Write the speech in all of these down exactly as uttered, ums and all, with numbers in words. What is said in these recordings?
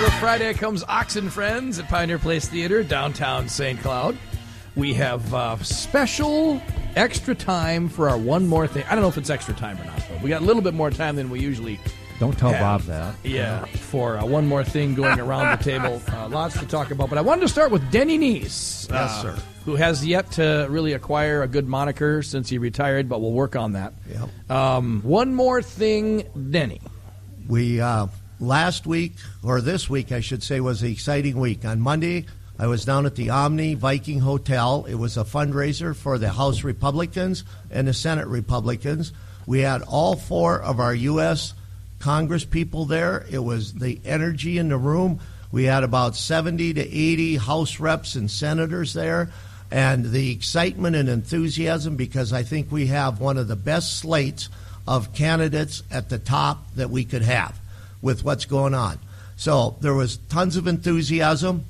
with Friday Comes Ox and Friends at Pioneer Place Theater, downtown Saint Cloud. We have uh, special extra time for our One More Thing. I don't know if it's extra time or not, but we got a little bit more time than we usually Don't tell have. Bob that. Yeah, for uh, one more thing going around the table. Uh, lots to talk about. But I wanted to start with Denny Neese. Yes, uh, sir. Who has yet to really acquire a good moniker since he retired, but we'll work on that. Yep. Um, one More Thing, Denny. We, uh, last week, or this week, I should say, was an exciting week. On Monday, I was down at the Omni Viking Hotel. It was a fundraiser for the House Republicans and the Senate Republicans. We had all four of our U S Congress people there. It was the energy in the room. We had about seventy to eighty House reps and senators there. And the excitement and enthusiasm, because I think we have one of the best slates of candidates at the top that we could have with what's going on. So there was tons of enthusiasm.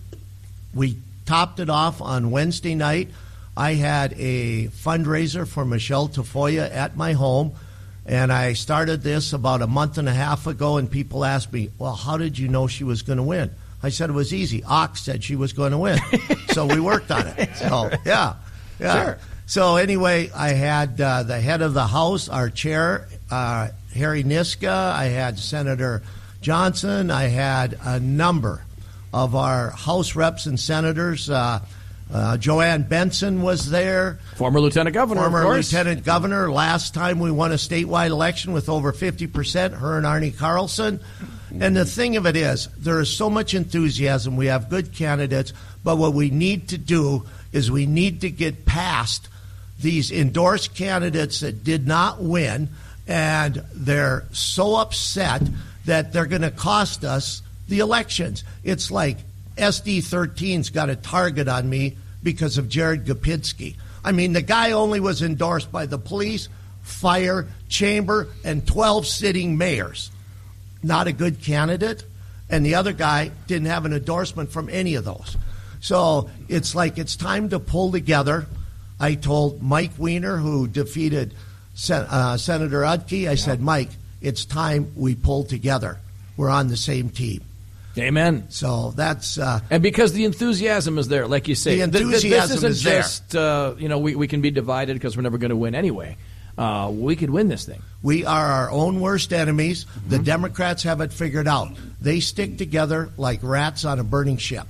We topped it off on Wednesday night. I had a fundraiser for Michelle Tafoya at my home, and I started this about a month and a half ago, and people asked me, well, how did you know she was going to win? I said it was easy. Ox said she was going to win. So we worked on it. So, yeah. yeah. Sure. So anyway, I had uh, the head of the House, our chair, uh, Harry Niska. I had Senator Johnson. I had a number of our House reps and senators. Uh, uh, Joanne Benson was there. Former Lieutenant Governor, Former of course. Lieutenant Governor. Last time we won a statewide election with over fifty percent, her and Arnie Carlson. And the thing of it is, there is so much enthusiasm. We have good candidates, but what we need to do is we need to get past these endorsed candidates that did not win, and they're so upset that they're going to cost us the elections. It's like S D thirteen's got a target on me because of Jared Gopinski. I mean, the guy only was endorsed by the police, fire, chamber, and twelve sitting mayors. Not a good candidate. And the other guy didn't have an endorsement from any of those. So it's like it's time to pull together. I told Mike Weiner, who defeated Sen- uh, Senator Udke, I yeah. said, Mike, it's time we pull together. We're on the same team. Amen. So that's uh, and because the enthusiasm is there, like you say, the enthusiasm this isn't is there. just uh, you know we, we can be divided because we're never going to win anyway. Uh, we could win this thing. We are our own worst enemies. Mm-hmm. The Democrats have it figured out. They stick together like rats on a burning ship.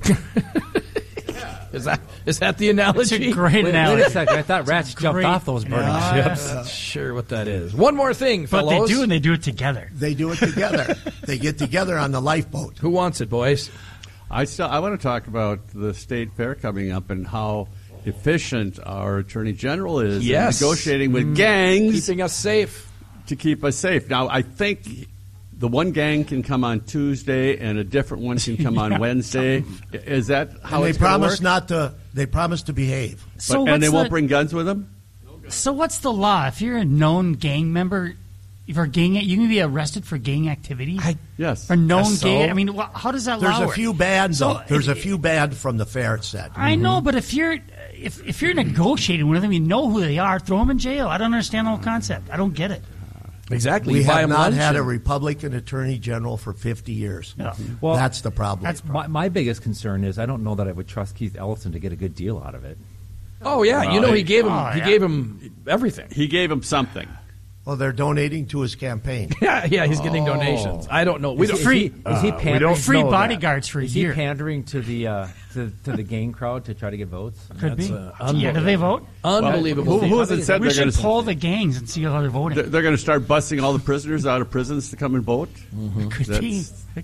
Is that is that the analogy? It's a great wait, analogy. Wait a second. I thought rats jumped great. off those burning Yeah. ships. Not sure what that is. One more thing, But fellows. they do, and they do it together. They do it together. They get together on the lifeboat. Who wants it, boys? I still I want to talk about the state fair coming up and how efficient our attorney general is Yes. in negotiating with gangs Keeping us safe. to keep us safe. Now, I think the one gang can come on Tuesday and a different one can come on Yeah. Wednesday. Is that how And they it's going to promise work? not to. They promise to behave. So But, and they what's won't the- bring guns with them? So what's the law? If you're a known gang member, if you're a gang, you can be arrested for gang activity. I Yes. for known guess so. gang. I mean, wh- how does that There's law a work? few banned, So, though. There's a if- few banned from the fair, it said. I know, but if you're if if you're negotiating with them, you know who they are. Throw them in jail. I don't understand the whole concept. I don't get it. exactly. We You buy have them not lunch had a and- Republican attorney general for fifty years. Yeah. Well, That's the problem. That's My, my biggest concern is I don't know that I would trust Keith Ellison to get a good deal out of it. Oh yeah, you know he gave him Oh, he yeah. gave him everything. He gave him something. Well, they're donating to his campaign. Yeah, yeah, he's getting Oh. donations. I don't know. We Is don't. he, free- Is he, is he uh, we pandering? don't Free know that. bodyguards for a Is he year. pandering to the uh, to, to the gang crowd to try to get votes? Could That's, be. uh, yeah, do they vote? Unbelievable. Who, who has it said We they're going should to poll the gangs and see how they're voting. they're going to start busting all the prisoners out of prisons to come and vote? Could be. That's-